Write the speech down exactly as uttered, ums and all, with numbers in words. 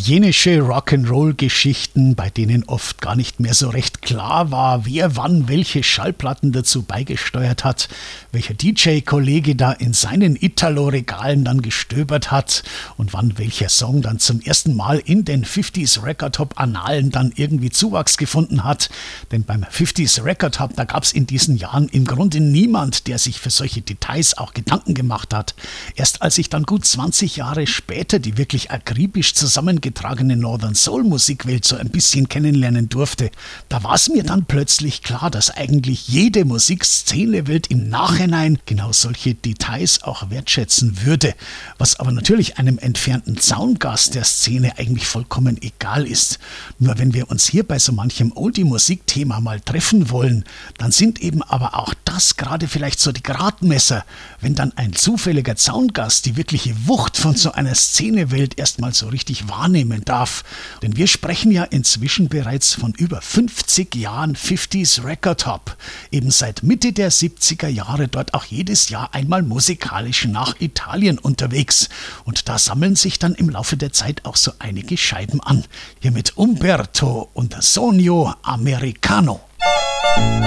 Italienische Rock'n'Roll-Geschichten, bei denen oft gar nicht mehr so recht klar war, wer wann welche Schallplatten dazu beigesteuert hat, welcher D J-Kollege da in seinen Italo-Regalen dann gestöbert hat und wann welcher Song dann zum ersten Mal in den fünfziger Record Top-Annalen dann irgendwie Zuwachs gefunden hat. Denn beim fünfziger Record Top, da gab es in diesen Jahren im Grunde niemand, der sich für solche Details auch Gedanken gemacht hat. Erst als ich dann gut zwanzig Jahre später die wirklich akribisch zusammengetragene Northern Soul Musikwelt so ein bisschen kennenlernen durfte, da war es mir dann plötzlich klar, dass eigentlich jede Musikszenewelt im Nachhinein genau solche Details auch wertschätzen würde, was aber natürlich einem entfernten Zaungast der Szene eigentlich vollkommen egal ist. Nur wenn wir uns hier bei so manchem Oldie-Musikthema mal treffen wollen, dann sind eben aber auch das gerade vielleicht so die Gradmesser, wenn dann ein zufälliger Zaungast die wirkliche Wucht von so einer Szenewelt erstmal so richtig wahrnehmen darf. Denn wir sprechen ja inzwischen bereits von über fünfzig Jahren fünfziger Record Top. Eben seit Mitte der siebziger Jahre dort auch jedes Jahr einmal musikalisch nach Italien unterwegs. Und da sammeln sich dann im Laufe der Zeit auch so einige Scheiben an. Hier mit Umberto und Sogno Americano.